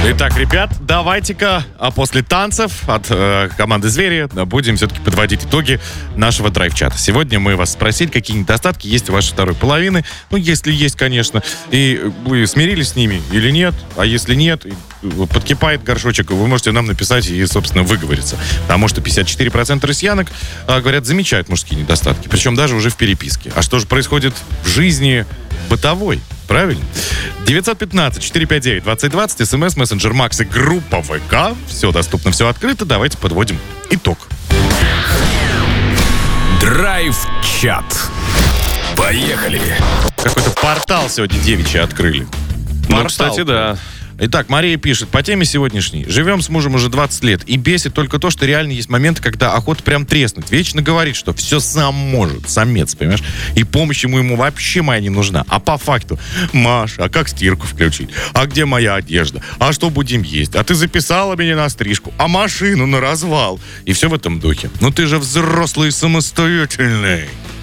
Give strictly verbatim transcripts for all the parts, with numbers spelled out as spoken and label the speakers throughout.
Speaker 1: Итак, ребят, давайте-ка а после танцев от э, команды «Звери» будем все-таки подводить итоги нашего драйв-чата. Сегодня мы вас спросили, какие недостатки есть у вашей второй половины. Ну, если есть, конечно. И вы смирились с ними или нет. А если нет, подкипает горшочек, вы можете нам написать и, собственно, выговориться. Потому что пятьдесят четыре процента россиянок, э, говорят, замечают мужские недостатки. Причем даже уже в переписке. А что же происходит в жизни бытовой? Правильно? девятьсот пятнадцать четыреста пятьдесят девять двадцать двадцать, смс, мессенджер Макс и группа ВК. Все доступно, все открыто. Давайте подводим итог.
Speaker 2: Драйв-чат. Поехали.
Speaker 1: Какой-то портал сегодня девичий открыли.
Speaker 3: Ну, кстати, да.
Speaker 1: Итак, Мария пишет, по теме сегодняшней. Живем с мужем уже двадцать лет, и бесит только то, что реально есть моменты, когда охота прям треснуть. Вечно говорит, что все сам может, самец, понимаешь? И помощь ему, ему вообще моя не нужна. А по факту, Маша, а как стирку включить? А где моя одежда? А что будем есть? А ты записала меня на стрижку? А машину на развал? И все в этом духе. Ну ты же взрослый и самостоятельный.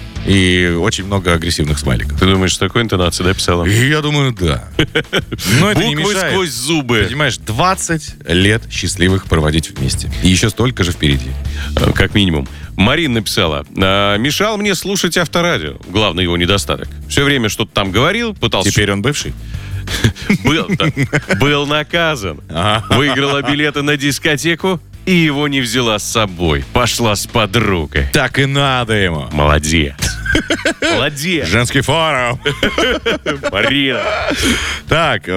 Speaker 1: И очень много агрессивных смайликов.
Speaker 3: Ты думаешь, с такой интонацией, да, писала?
Speaker 1: И я думаю, да. Но это не
Speaker 3: Буквы
Speaker 1: мешает.
Speaker 3: сквозь зубы.
Speaker 1: Понимаешь, двадцать лет счастливых проводить вместе. И еще столько же впереди.
Speaker 3: Как минимум. Марина написала. Мешал мне слушать авторадио. Главный его недостаток. Все время что-то там говорил, пытался...
Speaker 1: Теперь он бывший?
Speaker 3: Был, да, был наказан. Выиграла билеты на дискотеку и его не взяла с собой. Пошла с подругой.
Speaker 1: Так и надо ему.
Speaker 3: Молодец. Молодец.
Speaker 1: Женский форум.
Speaker 3: Марина.
Speaker 1: Так,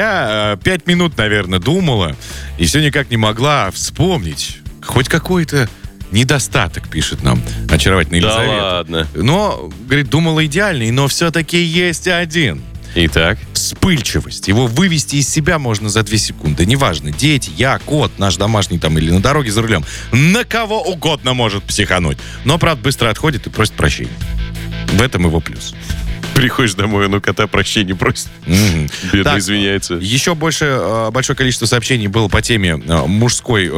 Speaker 1: я пять минут, наверное, думала, и все никак не могла вспомнить хоть какой-то недостаток, пишет нам очаровательная Елизавета.
Speaker 3: Да ладно.
Speaker 1: Но, говорит, думала идеальный, но все-таки есть один.
Speaker 3: Итак.
Speaker 1: Вспыльчивость. Его вывести из себя можно за две секунды. Неважно, дети, я, кот, наш домашний там или на дороге за рулем. На кого угодно может психануть. Но, правда, быстро отходит и просит прощения. В этом его плюс.
Speaker 3: Приходишь домой, он у кота прощения просит.
Speaker 1: Mm-hmm.
Speaker 3: Бедный
Speaker 1: так,
Speaker 3: извиняется.
Speaker 1: Еще больше, большое количество сообщений было по теме мужской,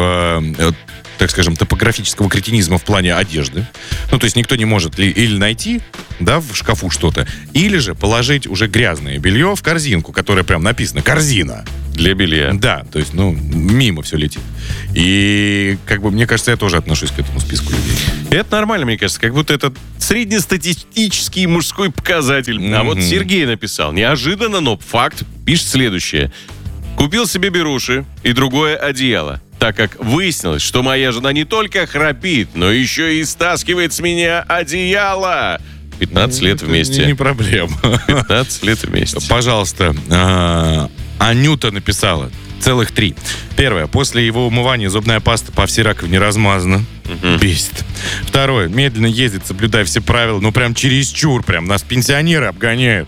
Speaker 1: так скажем, топографического кретинизма в плане одежды. Ну, то есть никто не может ли, или найти, да, в шкафу что-то, или же положить уже грязное белье в корзинку, которая прям написано «корзина».
Speaker 3: Для белья.
Speaker 1: Да, то есть, ну, мимо все летит. И, как бы, мне кажется, я тоже отношусь к этому списку людей.
Speaker 3: Это нормально, мне кажется, как будто это среднестатистический мужской показатель. Mm-hmm. А вот Сергей написал, неожиданно, но факт, пишет следующее. Купил себе беруши и другое одеяло, так как выяснилось, что моя жена не только храпит, но еще и стаскивает с меня одеяло. пятнадцать лет вместе.
Speaker 1: Не проблема.
Speaker 3: пятнадцать лет вместе.
Speaker 1: Пожалуйста, Анюта написала. Целых три. Первое. После его умывания зубная паста по всей раковине размазана. Угу. Бесит. Второе. Медленно ездит, соблюдая все правила. Ну, прям чересчур. Прям нас пенсионеры обгоняют.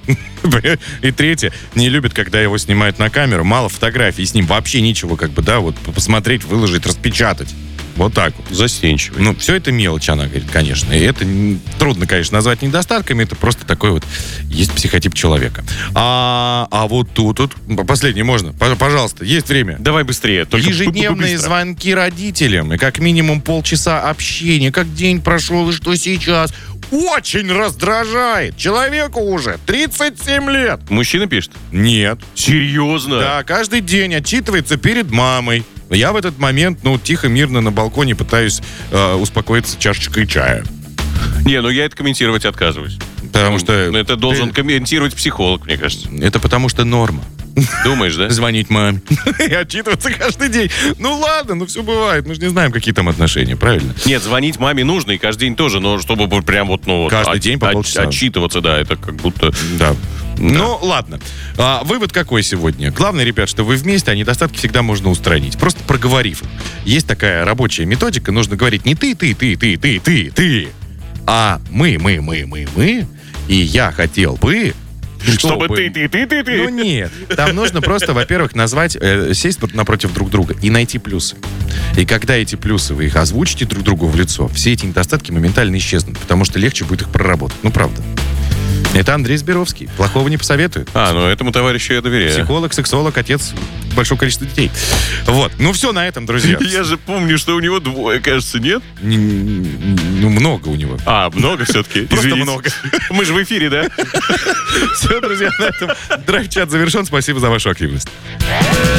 Speaker 1: И третье. Не любит, когда его снимают на камеру. Мало фотографий. С ним вообще ничего, как бы, да, вот посмотреть, выложить, распечатать. Вот так вот.
Speaker 3: Застенчивый.
Speaker 1: Ну, все это мелочь, она говорит, конечно. И это трудно, конечно, назвать недостатками. Это просто такой вот есть психотип человека. А, а вот тут, тут, последнее можно? Пожалуйста, есть время.
Speaker 3: Давай быстрее. Только
Speaker 1: ежедневные
Speaker 3: быстро.
Speaker 1: Звонки родителям. И как минимум полчаса общения. Как день прошел и что сейчас. Очень раздражает. Человеку уже тридцать семь лет.
Speaker 3: Мужчина пишет?
Speaker 1: Нет.
Speaker 3: Серьезно?
Speaker 1: Да, каждый день отчитывается перед мамой. Я в этот момент, ну, тихо, мирно на балконе пытаюсь э, успокоиться чашечкой чая.
Speaker 3: Не, ну я это комментировать отказываюсь.
Speaker 1: Потому что...
Speaker 3: Это должен ты... комментировать психолог, мне кажется.
Speaker 1: Это потому что норма.
Speaker 3: Думаешь, да?
Speaker 1: Звонить маме и отчитываться каждый день. Ну ладно, ну все бывает. Мы же не знаем, какие там отношения, правильно?
Speaker 3: Нет, звонить маме нужно и каждый день тоже, но чтобы прям вот, ну...
Speaker 1: Каждый
Speaker 3: от,
Speaker 1: день по
Speaker 3: от,
Speaker 1: полчаса.
Speaker 3: Отчитываться, да, это как будто...
Speaker 1: Да. Да. Ну, ладно. А, вывод какой сегодня? Главное, ребят, что вы вместе, а недостатки всегда можно устранить. Просто проговорив их. Есть такая рабочая методика. Нужно говорить не ты, ты, ты, ты, ты, ты, ты, а мы, мы, мы, мы, мы. И я хотел бы...
Speaker 3: Чтобы, чтобы ты, ты, ты, ты, ты.
Speaker 1: Ну нет. Там нужно просто, во-первых, назвать, э, сесть напротив друг друга и найти плюсы. И когда эти плюсы, вы их озвучите друг другу в лицо, все эти недостатки моментально исчезнут, потому что легче будет их проработать. Ну, правда. Это Андрей Сберовский. Плохого не посоветует.
Speaker 3: А, ну этому товарищу я доверяю.
Speaker 1: Психолог, сексолог, отец большого количества детей. Вот. Ну все на этом, друзья.
Speaker 3: Я же помню, что у него двое, кажется, нет?
Speaker 1: Ну, много у него.
Speaker 3: А, много все-таки?
Speaker 1: Просто много.
Speaker 3: Мы же в эфире, да?
Speaker 1: Все, друзья, на этом драйв-чат завершен. Спасибо за вашу активность.